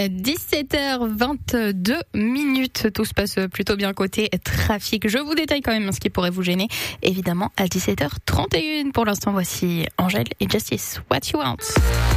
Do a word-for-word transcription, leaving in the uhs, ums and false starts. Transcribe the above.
dix-sept heures vingt-deux minutes. Tout se passe plutôt bien côté trafic. Je vous détaille quand même ce qui pourrait vous gêner. Évidemment, à dix-sept heures trente et une. Pour l'instant, voici Angèle et Justice. What You Want.